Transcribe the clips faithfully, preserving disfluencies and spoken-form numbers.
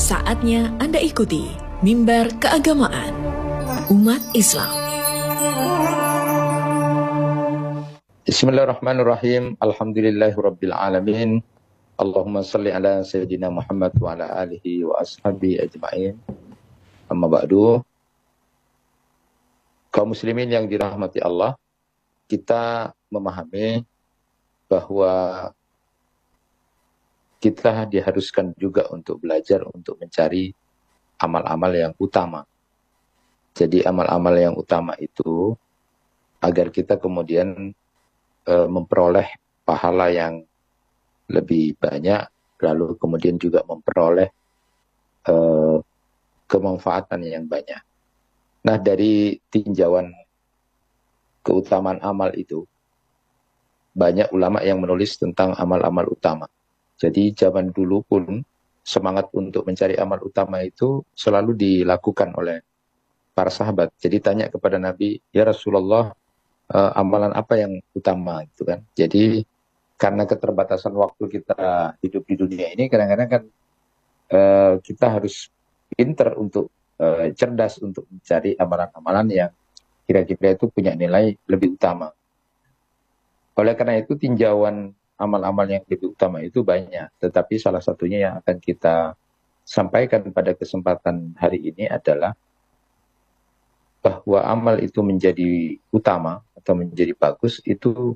Saatnya Anda ikuti Mimbar Keagamaan Umat Islam. Bismillahirrahmanirrahim. Alhamdulillahirabbil alamin. Allahumma shalli ala sayyidina Muhammad wa ala alihi wa ashabihi ajma'in. Amma ba'du. Kaum muslimin yang dirahmati Allah, kita memahami bahwa kita diharuskan juga untuk belajar untuk mencari amal-amal yang utama. Jadi amal-amal yang utama itu agar kita kemudian e, memperoleh pahala yang lebih banyak, lalu kemudian juga memperoleh e, kemanfaatan yang banyak. Nah, dari tinjauan keutamaan amal itu, banyak ulama yang menulis tentang amal-amal utama. Jadi zaman dulu pun semangat untuk mencari amal utama itu selalu dilakukan oleh para sahabat. Jadi tanya kepada Nabi, ya Rasulullah, uh, amalan apa yang utama gitu kan. Jadi karena keterbatasan waktu kita hidup di dunia ini, kadang-kadang kan uh, kita harus pinter untuk uh, cerdas untuk mencari amalan-amalan yang kira-kira itu punya nilai lebih utama. Oleh karena itu tinjauan amal-amal yang lebih utama itu banyak, tetapi salah satunya yang akan kita sampaikan pada kesempatan hari ini adalah bahwa amal itu menjadi utama atau menjadi bagus itu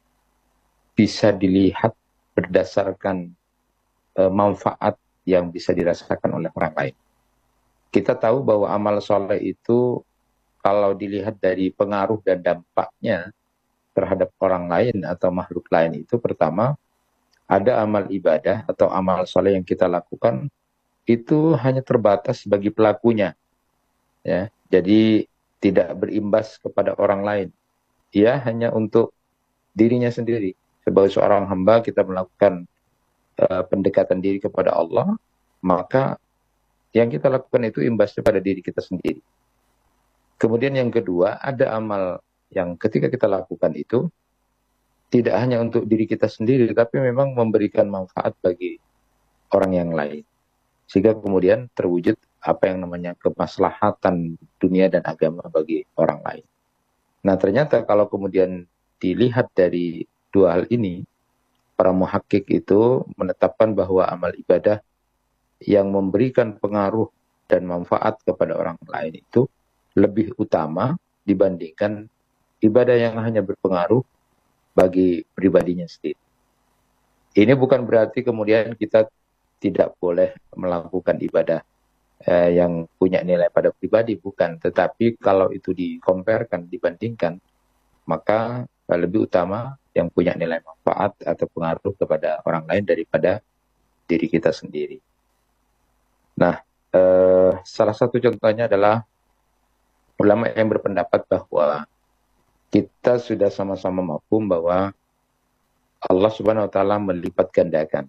bisa dilihat berdasarkan e, manfaat yang bisa dirasakan oleh orang lain. Kita tahu bahwa amal soleh itu kalau dilihat dari pengaruh dan dampaknya terhadap orang lain atau makhluk lain itu, pertama, ada amal ibadah atau amal soleh yang kita lakukan itu hanya terbatas bagi pelakunya, ya. Jadi tidak berimbas kepada orang lain. Ia hanya untuk dirinya sendiri. Sebagai seorang hamba kita melakukan uh, pendekatan diri kepada Allah, maka yang kita lakukan itu imbasnya pada diri kita sendiri. Kemudian yang kedua, ada amal yang ketika kita lakukan itu tidak hanya untuk diri kita sendiri, tapi memang memberikan manfaat bagi orang yang lain. Sehingga kemudian terwujud apa yang namanya kemaslahatan dunia dan agama bagi orang lain. Nah, ternyata kalau kemudian dilihat dari dua hal ini, para muhakkik itu menetapkan bahwa amal ibadah yang memberikan pengaruh dan manfaat kepada orang lain itu lebih utama dibandingkan ibadah yang hanya berpengaruh bagi pribadinya sendiri. Ini bukan berarti kemudian kita tidak boleh melakukan ibadah eh, yang punya nilai pada pribadi, bukan. Tetapi kalau itu dikomparekan, dibandingkan, maka lebih utama yang punya nilai manfaat atau pengaruh kepada orang lain daripada diri kita sendiri. Nah, eh, salah satu contohnya adalah ulama yang berpendapat bahwa kita sudah sama-sama mafhum bahwa Allah Subhanahu wa taala melipat gandakan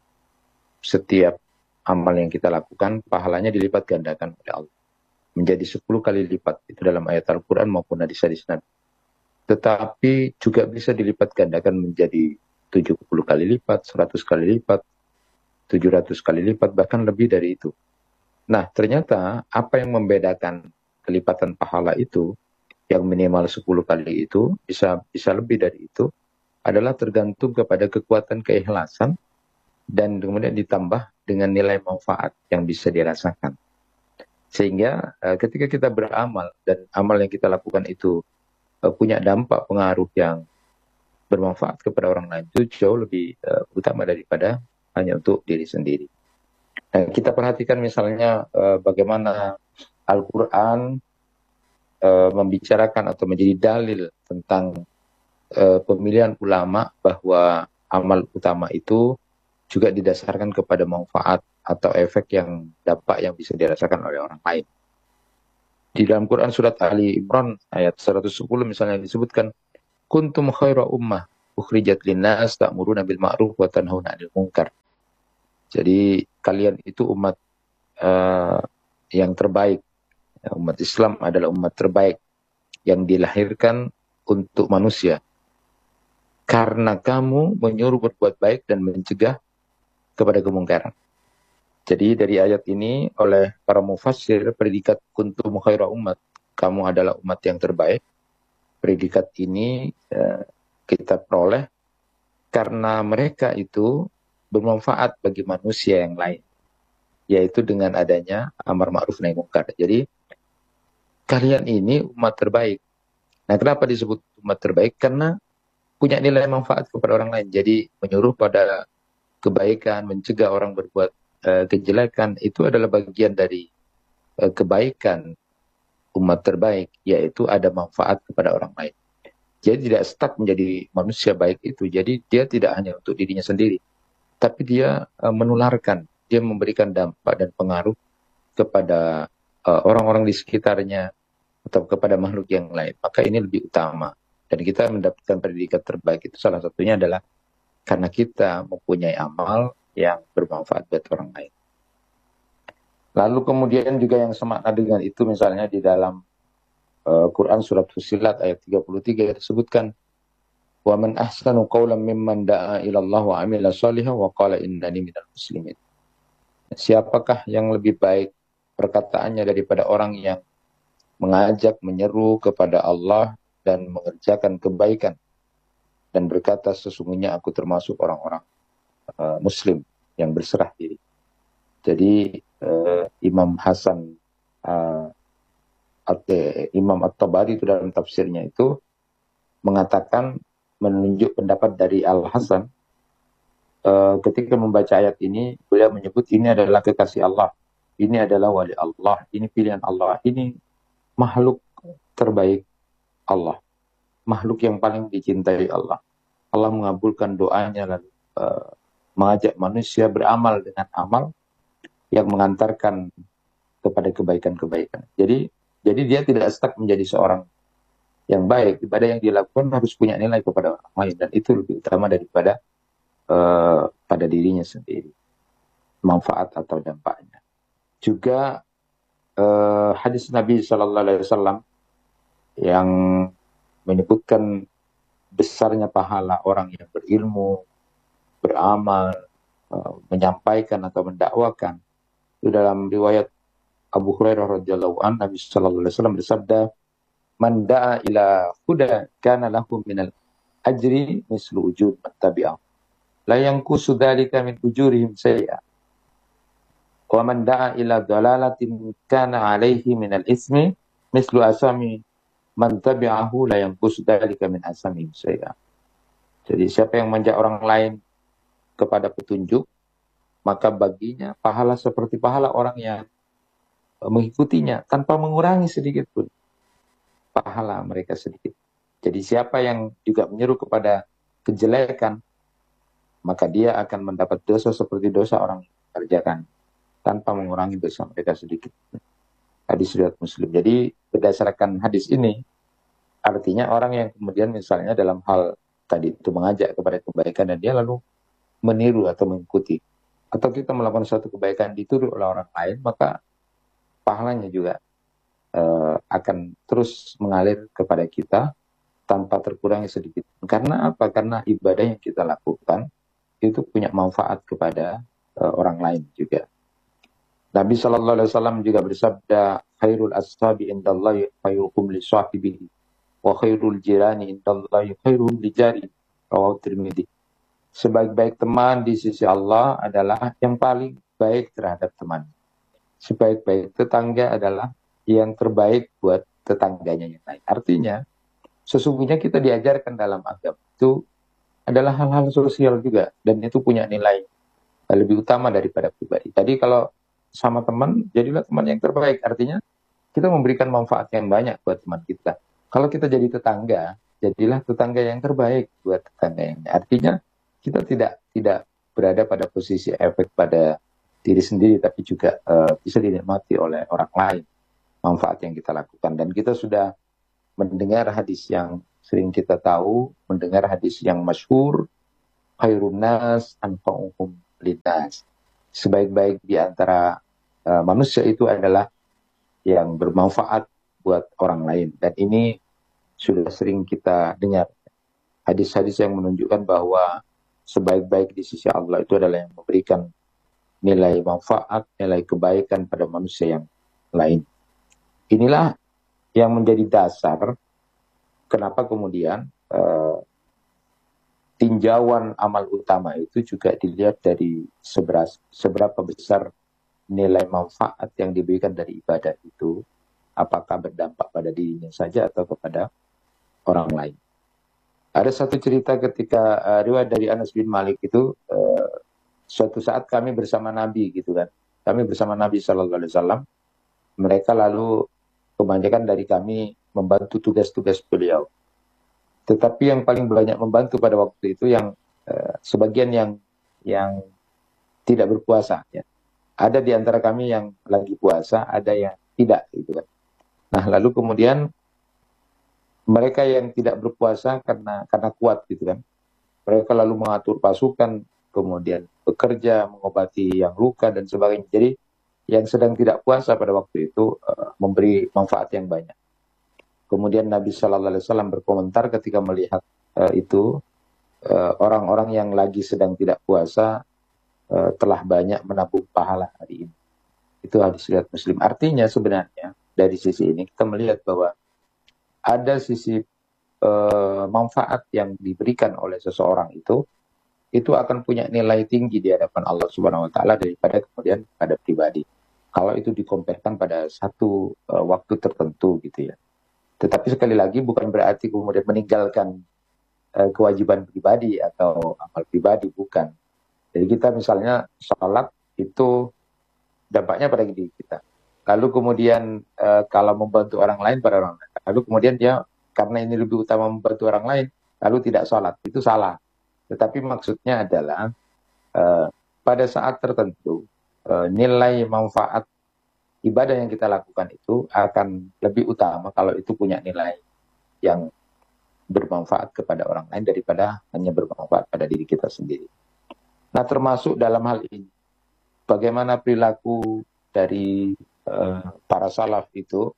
setiap amal yang kita lakukan, pahalanya dilipat gandakan oleh Allah menjadi sepuluh kali lipat. Itu dalam ayat Al-Qur'an maupun hadis-hadis Nabi. Tetapi juga bisa dilipat gandakan menjadi tujuh puluh kali lipat, seratus kali lipat, tujuh ratus kali lipat, bahkan lebih dari itu. Nah, ternyata apa yang membedakan kelipatan pahala itu yang minimal sepuluh kali itu, bisa bisa lebih dari itu, adalah tergantung kepada kekuatan keikhlasan dan kemudian ditambah dengan nilai manfaat yang bisa dirasakan. Sehingga uh, ketika kita beramal dan amal yang kita lakukan itu uh, punya dampak pengaruh yang bermanfaat kepada orang lain, itu jauh lebih uh, utama daripada hanya untuk diri sendiri. Nah, kita perhatikan misalnya uh, bagaimana Al-Quran Uh, membicarakan atau menjadi dalil tentang uh, pemilihan ulama bahwa amal utama itu juga didasarkan kepada manfaat atau efek yang dampak yang bisa dirasakan oleh orang lain. Di dalam Quran surat Ali Imran ayat seratus sepuluh misalnya disebutkan, kuntum khaira ummah ukhrijat linnas ta'muruna bil ma'ruf wa tanhauna 'anil munkar. Jadi kalian itu umat uh, yang terbaik. Umat Islam adalah umat terbaik yang dilahirkan untuk manusia. Karena kamu menyuruh berbuat baik dan mencegah kepada kemungkaran. Jadi dari ayat ini oleh para mufassir, predikat kuntum khaira umat, kamu adalah umat yang terbaik. Predikat ini eh, kita peroleh karena mereka itu bermanfaat bagi manusia yang lain, yaitu dengan adanya amar ma'ruf nahi munkar. Jadi kalian ini umat terbaik. Nah, kenapa disebut umat terbaik? Karena punya nilai manfaat kepada orang lain. Jadi menyuruh pada kebaikan, mencegah orang berbuat uh, kejelekan, itu adalah bagian dari uh, kebaikan umat terbaik, yaitu ada manfaat kepada orang lain. Jadi tidak stuck menjadi manusia baik itu. Jadi dia tidak hanya untuk dirinya sendiri, tapi dia uh, menularkan, dia memberikan dampak dan pengaruh kepada uh, orang-orang di sekitarnya atau kepada makhluk yang lain. Maka ini lebih utama. Dan kita mendapatkan predikat terbaik itu salah satunya adalah karena kita mempunyai amal yang bermanfaat buat orang lain. Lalu kemudian juga yang semakna dengan itu, misalnya di dalam uh, Quran surat Fussilat ayat tiga puluh tiga disebutkan, wa man ahsanu qawlan mimman da'a ila Allah wa amila shalihan wa qala innani minal muslimin. Siapakah yang lebih baik perkataannya daripada orang yang mengajak, menyeru kepada Allah dan mengerjakan kebaikan dan berkata sesungguhnya aku termasuk orang-orang uh, muslim yang berserah diri. Jadi uh, Imam Hasan uh, at Imam At-Tabari itu dalam tafsirnya itu mengatakan, menunjuk pendapat dari Al-Hasan uh, ketika membaca ayat ini, beliau menyebut ini adalah kekasih Allah, ini adalah wali Allah, ini pilihan Allah, ini makhluk terbaik Allah, makhluk yang paling dicintai Allah. Allah mengabulkan doanya, lalu uh, mengajak manusia beramal dengan amal yang mengantarkan kepada kebaikan-kebaikan. Jadi, jadi dia tidak stuck menjadi seorang yang baik. Ibadah yang dilakukan harus punya nilai kepada orang lain, dan itu lebih utama daripada uh, pada dirinya sendiri, manfaat atau dampaknya. Juga uh, hadis Nabi Shallallahu Alaihi Wasallam yang menyebutkan besarnya pahala orang yang berilmu, beramal, uh, menyampaikan atau mendakwakan. Itu dalam riwayat Abu Hurairah radhiyallahu anhu, Nabi Shallallahu Alaihi Wasallam bersabda, "Man da'a ila huda kana lahu minal ajri mislu ujur man tabi'ah. La yanqusu dzalika min ujurihim syai'a. Wa man da'a ila dhalalatin kana 'alaihi minal ismi mislu asami man tabi'ahu la yanqusu dzalika min asami syai'a." Jadi siapa yang mengajak orang lain kepada petunjuk, maka baginya pahala seperti pahala orang yang mengikutinya tanpa mengurangi sedikit pun pahala mereka sedikit. Jadi siapa yang juga menyeru kepada kejelekan, maka dia akan mendapat dosa seperti dosa orang yang mengerjakan tanpa mengurangi dosa mereka sedikit. Hadis riwayat Muslim. Jadi berdasarkan hadis ini, artinya orang yang kemudian misalnya dalam hal tadi itu mengajak kepada kebaikan dan dia lalu meniru atau mengikuti, atau kita melakukan suatu kebaikan ditiru oleh orang lain, maka pahalanya juga uh, akan terus mengalir kepada kita tanpa terkurangi sedikit. Karena apa? Karena ibadah yang kita lakukan itu punya manfaat kepada uh, orang lain juga. Nabi Shallallahu Alaihi Wasallam juga bersabda, "Khairul ashabi indallahi khairukum li sahibihi, wa khairul jirani indallahi khairuhum li jari." Rawahu Tirmidzi. Sebaik-baik teman di sisi Allah adalah yang paling baik terhadap teman. Sebaik-baik tetangga adalah yang terbaik buat tetangganya yang lain. Artinya, sesungguhnya kita diajarkan dalam agama itu adalah hal-hal sosial juga, dan itu punya nilai lebih utama daripada pribadi. Tadi kalau sama teman, jadilah teman yang terbaik. Artinya, kita memberikan manfaat yang banyak buat teman kita. Kalau kita jadi tetangga, jadilah tetangga yang terbaik buat tetangga yang lain. Artinya, kita tidak tidak berada pada posisi efek pada diri sendiri, tapi juga uh, bisa dinikmati oleh orang lain manfaat yang kita lakukan. Dan kita sudah mendengar hadis yang sering kita tahu, mendengar hadis yang masyhur, khairun nas anfa'uhum linnas. Sebaik-baik di antara uh, manusia itu adalah yang bermanfaat buat orang lain. Dan ini sudah sering kita dengar hadis-hadis yang menunjukkan bahwa sebaik-baik di sisi Allah itu adalah yang memberikan nilai manfaat, nilai kebaikan pada manusia yang lain. Inilah yang menjadi dasar kenapa kemudian eh, tinjauan amal utama itu juga dilihat dari seberas, seberapa besar nilai manfaat yang diberikan dari ibadah itu, apakah berdampak pada dirinya saja atau kepada orang lain. Ada satu cerita ketika uh, riwayat dari Anas bin Malik itu, uh, suatu saat kami bersama Nabi gitu kan, kami bersama Nabi Shallallahu Alaihi Wasallam, mereka lalu kebanyakan dari kami membantu tugas-tugas beliau. Tetapi yang paling banyak membantu pada waktu itu yang uh, sebagian yang yang tidak berpuasa. Ya. Ada di antara kami yang lagi puasa, ada yang tidak gitu kan. Nah lalu kemudian mereka yang tidak berpuasa karena karena kuat gitu kan. Mereka lalu mengatur pasukan, kemudian bekerja, mengobati yang luka dan sebagainya. Jadi yang sedang tidak puasa pada waktu itu uh, memberi manfaat yang banyak. Kemudian Nabi Shallallahu Alaihi Wasallam berkomentar ketika melihat uh, itu uh, orang-orang yang lagi sedang tidak puasa uh, telah banyak menabung pahala hari ini. Itu hadis riwayat Muslim. Artinya sebenarnya dari sisi ini kita melihat bahwa ada sisi uh, manfaat yang diberikan oleh seseorang itu itu akan punya nilai tinggi di hadapan Allah Subhanahu Wa Taala daripada kemudian pada pribadi. Kalau itu dikomparkan pada satu uh, waktu tertentu gitu ya. Tetapi sekali lagi bukan berarti kemudian meninggalkan uh, kewajiban pribadi atau amal pribadi, bukan. Jadi kita misalnya sholat itu dampaknya pada diri kita. Lalu kemudian uh, kalau membantu orang lain pada orang lain. Lalu kemudian dia karena ini lebih utama membantu orang lain, lalu tidak sholat. Itu salah. Tetapi maksudnya adalah uh, pada saat tertentu uh, nilai manfaat ibadah yang kita lakukan itu akan lebih utama kalau itu punya nilai yang bermanfaat kepada orang lain daripada hanya bermanfaat pada diri kita sendiri. Nah termasuk dalam hal ini, bagaimana perilaku dari uh, para salaf itu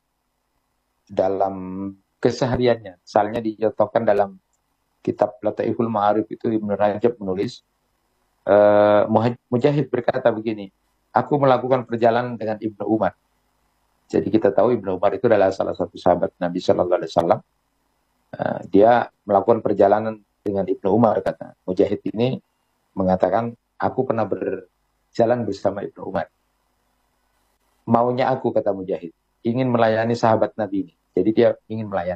dalam kesehariannya. Misalnya dicontohkan dalam kitab Lataiful Ma'arif itu Ibnu Rajab menulis, uh, Mujahid berkata begini, aku melakukan perjalanan dengan Ibnu Umar. Jadi kita tahu Ibnu Umar itu adalah salah satu sahabat Nabi Shallallahu Alaihi Wasallam. Uh, dia melakukan perjalanan dengan Ibnu Umar, kata Mujahid ini mengatakan, aku pernah berjalan bersama Ibnu Umar. Maunya aku, kata Mujahid, ingin melayani sahabat Nabi ini. Jadi dia ingin melayani.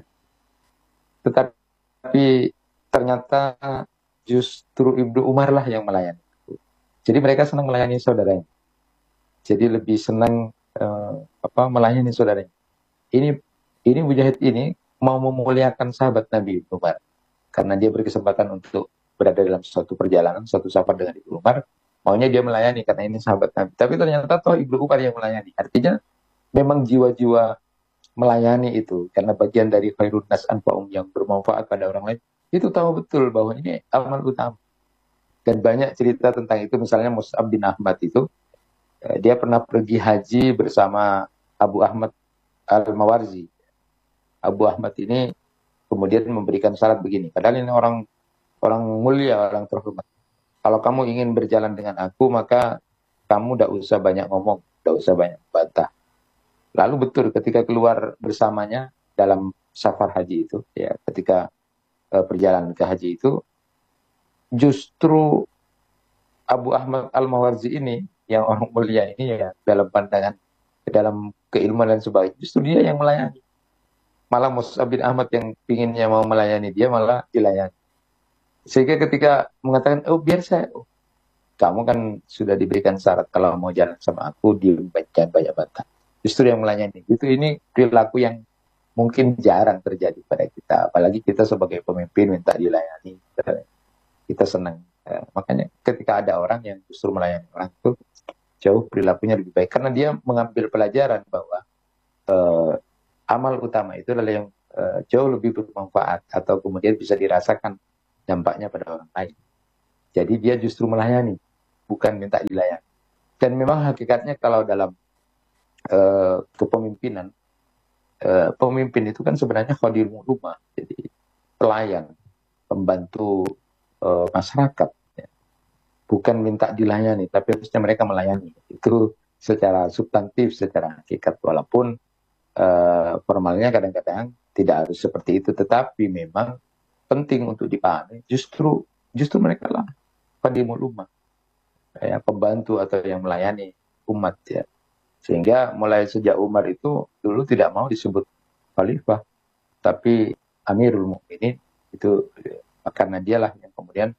Tetapi ternyata justru Ibnu Umar lah yang melayani. Jadi mereka senang melayani saudaranya. Jadi lebih senang Uh, apa melayani saudaranya. Ini ini Mujahid ini mau memuliakan sahabat Nabi Ibnu Umar karena dia berkesempatan untuk berada dalam suatu perjalanan, suatu safar dengan Ibnu Umar, maunya dia melayani karena ini sahabat Nabi. Tapi ternyata toh Ibnu Umar yang melayani. Artinya memang jiwa-jiwa melayani itu karena bagian dari khairun nas anfa'um yang bermanfaat pada orang lain, itu tahu betul bahwa ini amal utama. Dan banyak cerita tentang itu, misalnya Mus'ab bin Ahmad itu dia pernah pergi haji bersama Abu Ahmad Al-Mawarzi. Abu Ahmad ini kemudian memberikan syarat begini, padahal ini orang orang mulia, orang terhormat. Kalau kamu ingin berjalan dengan aku, maka kamu tidak usah banyak ngomong, tidak usah banyak bantah. Lalu betul ketika keluar bersamanya dalam safar haji itu, ya ketika uh, perjalanan ke haji itu, justru Abu Ahmad Al-Mawarzi ini yang orang mulia ini ya dalam pandangan, dalam keilmuan dan sebagainya, justru dia yang melayani. Malah Mus'ab bin Ahmad yang pinginnya mau melayani dia malah dilayani. Sehingga ketika mengatakan, oh biar saya, oh, kamu kan sudah diberikan syarat kalau mau jalan sama aku, jangan banyak bantah. Justru yang melayani. Itu ini perilaku yang mungkin jarang terjadi pada kita. Apalagi kita sebagai pemimpin minta dilayani. Kita senang. Ya, makanya ketika ada orang yang justru melayani orang itu, jauh perilakunya lebih baik. Karena dia mengambil pelajaran bahwa uh, amal utama itu adalah yang uh, jauh lebih bermanfaat atau kemudian bisa dirasakan dampaknya pada orang lain. Jadi dia justru melayani, bukan minta dilayani. Dan memang hakikatnya kalau dalam uh, kepemimpinan, uh, pemimpin itu kan sebenarnya khadirul rumah, jadi pelayan, pembantu uh, masyarakat. Ya. bukan minta dilayani, tapi harusnya mereka melayani. Itu secara substantif, secara hakikat, walaupun uh, formalnya kadang-kadang tidak harus seperti itu, tetapi memang penting untuk dipahami. Justru justru mereka lah qadimul ummah, ya, pembantu atau yang melayani umat, ya. Sehingga mulai sejak Umar itu dulu tidak mau disebut khalifah, tapi Amirul Mukminin, itu karena dialah yang kemudian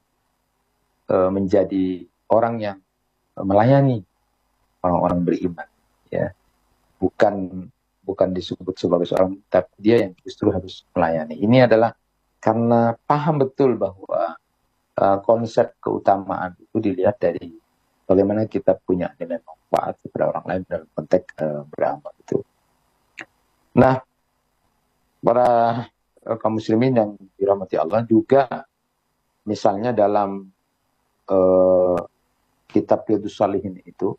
e, menjadi orang yang melayani orang-orang beriman, ya. Bukan bukan disebut sebagai seorang, tapi dia yang justru harus melayani. Ini adalah karena paham betul bahwa e, konsep keutamaan itu dilihat dari bagaimana kita punya nilai manfaat kepada orang lain dalam konteks uh, beramal itu. Nah, para uh, kaum muslimin yang dirahmati Allah juga, misalnya dalam uh, kitab Riyadhus Shalihin itu,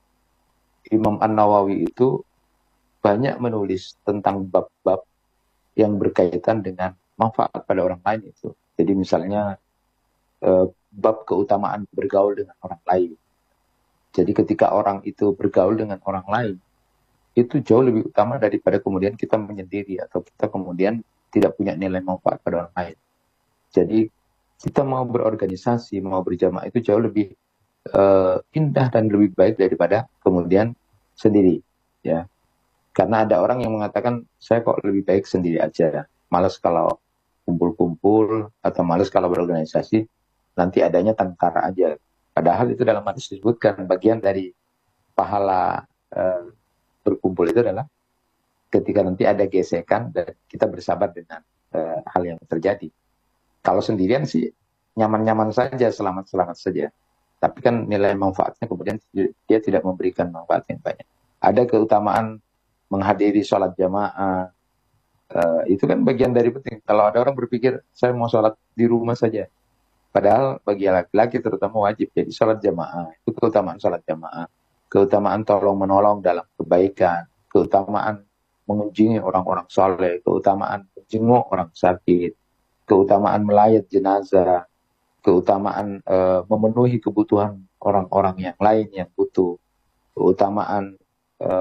Imam An-Nawawi itu banyak menulis tentang bab-bab yang berkaitan dengan manfaat pada orang lain itu. Jadi misalnya uh, bab keutamaan bergaul dengan orang lain. Jadi ketika orang itu bergaul dengan orang lain, itu jauh lebih utama daripada kemudian kita menyendiri atau kita kemudian tidak punya nilai manfaat pada orang lain. Jadi kita mau berorganisasi, mau berjamaah itu jauh lebih uh, indah dan lebih baik daripada kemudian sendiri, ya. Karena ada orang yang mengatakan, saya kok lebih baik sendiri aja, malas kalau kumpul-kumpul atau malas kalau berorganisasi, nanti adanya tentara aja. Padahal itu dalam hadis disebutkan bagian dari pahala e, berkumpul itu adalah ketika nanti ada gesekan dan kita bersabar dengan e, hal yang terjadi. Kalau sendirian sih nyaman-nyaman saja, selamat-selamat saja. Tapi kan nilai manfaatnya kemudian dia tidak memberikan manfaat yang banyak. Ada keutamaan menghadiri sholat jamaah, e, itu kan bagian dari penting. Kalau ada orang berpikir saya mau sholat di rumah saja, padahal bagi laki-laki terutama wajib jadi sholat jamaah. Itu keutamaan sholat jamaah, keutamaan tolong menolong dalam kebaikan, keutamaan mengunjungi orang-orang soleh, keutamaan menjenguk orang sakit, keutamaan melayat jenazah, keutamaan e, memenuhi kebutuhan orang-orang yang lain yang butuh, keutamaan e,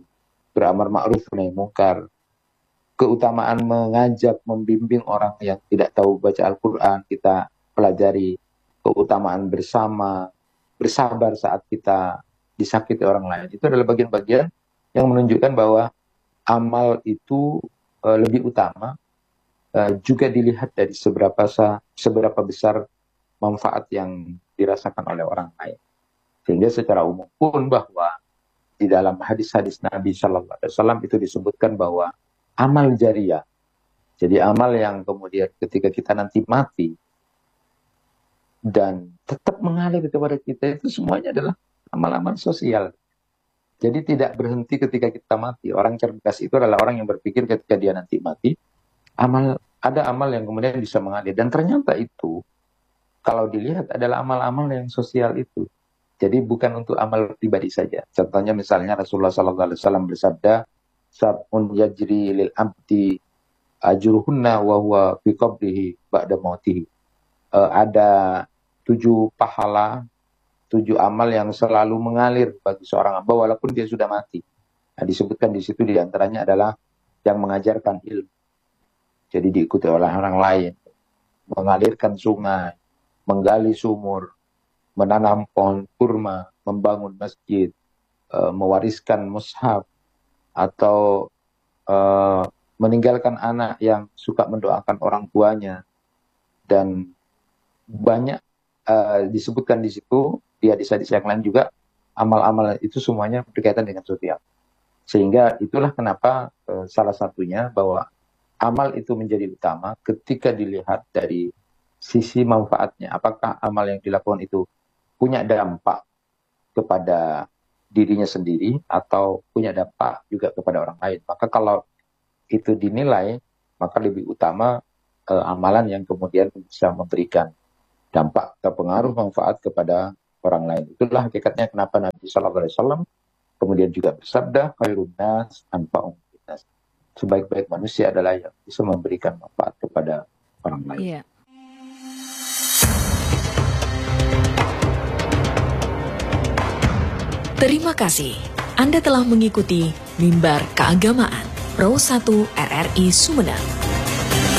beramar ma'ruf nahi mungkar, keutamaan mengajak, membimbing orang yang tidak tahu baca Al-Quran, kita pelajari, keutamaan bersama, bersabar saat kita disakiti orang lain. Itu adalah bagian-bagian yang menunjukkan bahwa amal itu uh, lebih utama, uh, juga dilihat dari seberapa, seberapa besar manfaat yang dirasakan oleh orang lain. Sehingga secara umum pun bahwa di dalam hadis-hadis Nabi Shallallahu Alaihi Wasallam itu disebutkan bahwa amal jariyah, jadi amal yang kemudian ketika kita nanti mati dan tetap mengalir kepada kita, itu semuanya adalah amal-amal sosial. Jadi tidak berhenti ketika kita mati. Orang cerdas itu adalah orang yang berpikir ketika dia nanti mati, amal ada amal yang kemudian bisa mengalir. Dan ternyata itu, kalau dilihat adalah amal-amal yang sosial itu. Jadi bukan untuk amal pribadi saja. Contohnya misalnya Rasulullah Sallallahu Alaihi Wasallam bersabda, sab'un yajri lil abdi ajruhunna wa huwa fi qabrihi ba'da mautihi. Uh, ada tujuh pahala, tujuh amal yang selalu mengalir bagi seorang hamba walaupun dia sudah mati. Nah, disebutkan di situ diantaranya adalah yang mengajarkan ilmu, jadi diikuti oleh orang lain, mengalirkan sungai, menggali sumur, menanam pohon kurma, membangun masjid, uh, mewariskan mushaf, atau uh, meninggalkan anak yang suka mendoakan orang tuanya, dan banyak uh, disebutkan di situ, di hadis-hadis yang lain juga, amal-amal itu semuanya berkaitan dengan sosial. Sehingga itulah kenapa uh, salah satunya bahwa amal itu menjadi utama ketika dilihat dari sisi manfaatnya. Apakah amal yang dilakukan itu punya dampak kepada dirinya sendiri atau punya dampak juga kepada orang lain. Maka kalau itu dinilai, maka lebih utama uh, amalan yang kemudian bisa memberikan dampak atau pengaruh manfaat kepada orang lain. Itulah hakikatnya kenapa Nabi Shallallahu Alaihi Wasallam kemudian juga bersabda, khairun nas anfa'uhum linnas. Sebaik-baik manusia adalah yang bisa memberikan manfaat kepada orang lain. Iya. Terima kasih Anda telah mengikuti Mimbar Keagamaan Pro satu R R I Sumeneb.